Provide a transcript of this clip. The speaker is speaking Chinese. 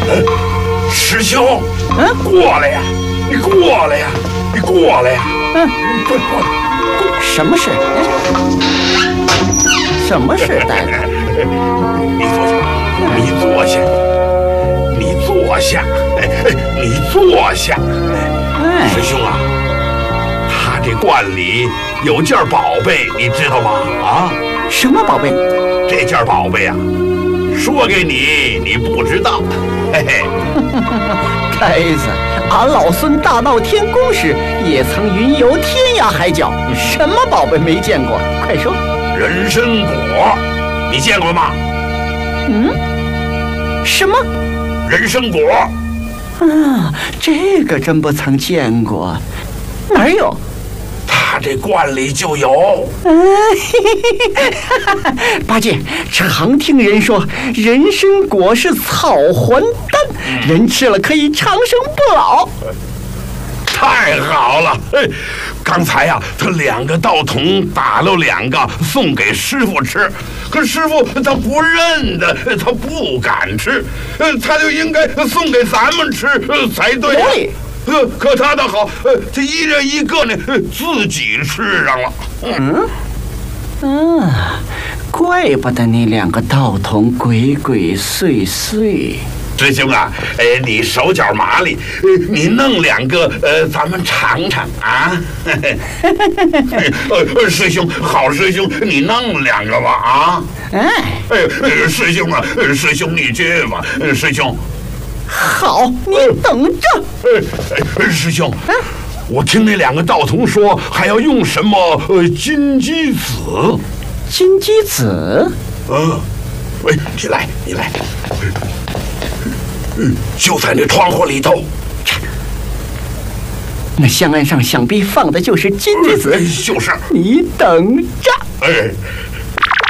师兄，过来呀！你过来呀！你过来呀！过。 什么事？什么事，大夫？ 你坐下，你坐下，你坐下，你坐下。师兄啊，他这罐里有件宝贝，你知道吗？啊？ 什么宝贝？ 这件宝贝啊，说给你，你不知道。嘿嘿。 呆子，俺老孙大闹天宫时也曾云游天涯海角，什么宝贝没见过？快说。 人参果，你见过吗？ 什么？ 人参果？ 啊，这个真不曾见过，哪儿有？ 他这罐里就有。 八戒，常听人说人参果是草还丹，人吃了可以长生不老。 太好了！刚才呀，他2个道童打了2个送给师傅吃，可师傅他不认得，他不敢吃，他就应该送给咱们吃才对。可他倒好，他一人1个呢，自己吃上了。 怪不得那2个道童鬼鬼祟祟。 师兄啊，你手脚麻利，你弄2个，咱们尝尝啊！师兄，好师兄，你弄2个吧啊！师兄啊，师兄你去吧，师兄。 好，你等着。 师兄，我听那2个道童说还要用什么金鸡子。 金鸡子？ 你来。就在那窗户里头。 那香案上想必放的就是金鸡子。 就是。 你等着。